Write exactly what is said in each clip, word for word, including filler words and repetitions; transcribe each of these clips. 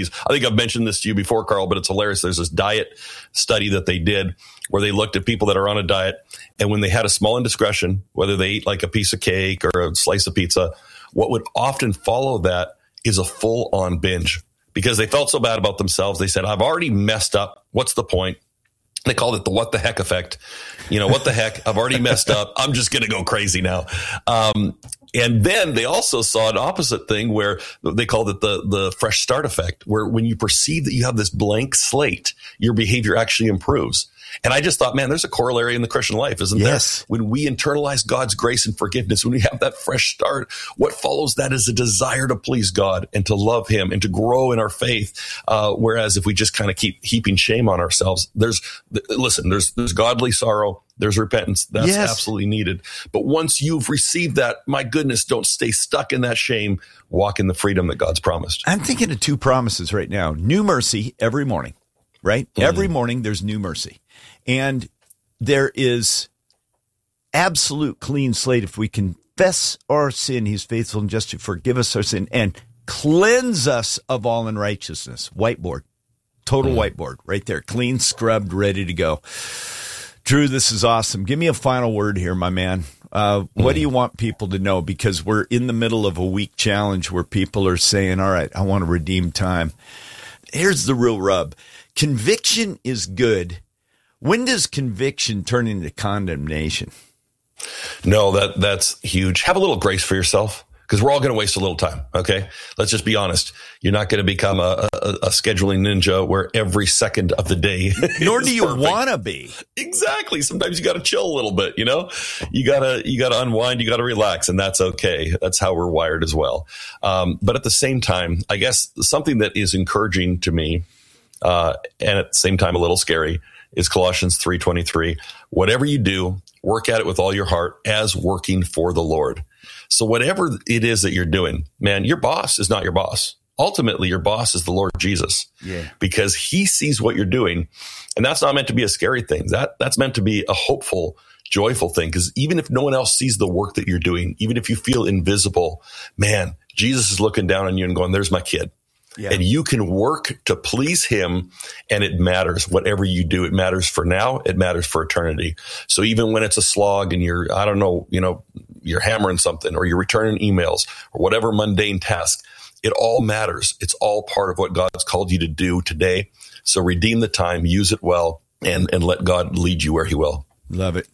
studies. I think I've mentioned this to you before, Carl, but it's hilarious. There's this diet study that they did where they looked at people that are on a diet, and when they had a small indiscretion, whether they ate like a piece of cake or a slice of pizza, what would often follow that is a full-on binge because they felt so bad about themselves. They said, I've already messed up. What's the point? They called it the what the heck effect. You know, what the heck? I've already messed up. I'm just going to go crazy now. Um, and then they also saw an opposite thing where they called it the, the fresh start effect, where when you perceive that you have this blank slate, your behavior actually improves. And I just thought, man, there's a corollary in the Christian life, isn't yes. there? When we internalize God's grace and forgiveness, when we have that fresh start, what follows that is a desire to please God and to love him and to grow in our faith. Uh, whereas if we just kind of keep heaping shame on ourselves, there's, listen, there's, there's godly sorrow. There's repentance. That's yes. absolutely needed. But once you've received that, my goodness, don't stay stuck in that shame. Walk in the freedom that God's promised. I'm thinking of two promises right now. New mercy every morning, right? Mm. Every morning there's new mercy. And there is absolute clean slate. If we confess our sin, he's faithful and just to forgive us our sin and cleanse us of all unrighteousness. Whiteboard, total mm. whiteboard right there. Clean, scrubbed, ready to go. Drew, this is awesome. Give me a final word here, my man. Uh, what mm. do you want people to know? Because we're in the middle of a week challenge where people are saying, all right, I want to redeem time. Here's the real rub. Conviction is good. When does conviction turn into condemnation? No, that that's huge. Have a little grace for yourself because we're all going to waste a little time. Okay. Let's just be honest. You're not going to become a, a, a scheduling ninja where every second of the day. Nor do you want to be. Exactly. Sometimes you got to chill a little bit, you know, you gotta, you gotta unwind, you gotta relax, and that's okay. That's how we're wired as well. Um, but at the same time, I guess something that is encouraging to me, uh, and at the same time, a little scary, is Colossians three twenty-three. Whatever you do, work at it with all your heart as working for the Lord. So whatever it is that you're doing, man, your boss is not your boss. Ultimately, your boss is the Lord Jesus. Yeah. Because he sees what you're doing. And that's not meant to be a scary thing. That that's meant to be a hopeful, joyful thing. Because even if no one else sees the work that you're doing, even if you feel invisible, man, Jesus is looking down on you and going, there's my kid. Yeah. And you can work to please him, and it matters. Whatever you do, it matters for now. It matters for eternity. So even when it's a slog and you're, I don't know, you know, you're hammering something or you're returning emails or whatever mundane task, it all matters. It's all part of what God's called you to do today. So redeem the time, use it well, and, and let God lead you where he will. Love it.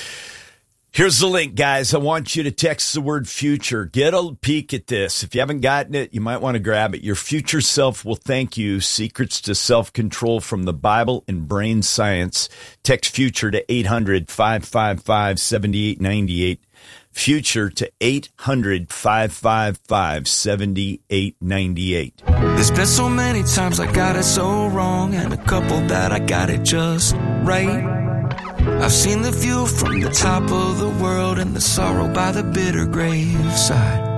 Here's the link, guys. I want you to text the word future. Get a peek at this. If you haven't gotten it, you might want to grab it. Your future self will thank you. Secrets to self-control from the Bible and brain science. Text future to eight hundred, five five five, seven eight nine eight. Future to eight hundred, five five five, seven eight nine eight. There's been so many times I got it so wrong, and a couple that I got it just right. I've seen the view from the top of the world and the sorrow by the bitter graveside.